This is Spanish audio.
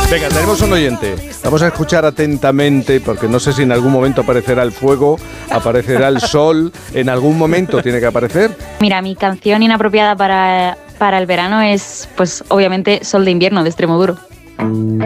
Venga, tenemos un oyente. Vamos a escuchar atentamente, porque no sé si en algún momento aparecerá el fuego, aparecerá el sol, en algún momento tiene que aparecer. Mira, mi canción inapropiada para el verano es, pues, obviamente, Sol de invierno, de Extremoduro.